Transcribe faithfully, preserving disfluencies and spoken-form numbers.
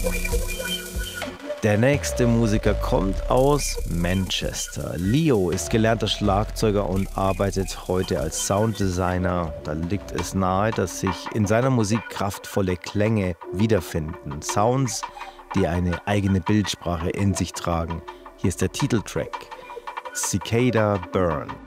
Der nächste Musiker kommt aus Manchester. Leo ist gelernter Schlagzeuger und arbeitet heute als Sounddesigner. Da liegt es nahe, dass sich in seiner Musik kraftvolle Klänge wiederfinden. Sounds, die eine eigene Bildsprache in sich tragen. Hier ist der Titeltrack, Cicada Burn.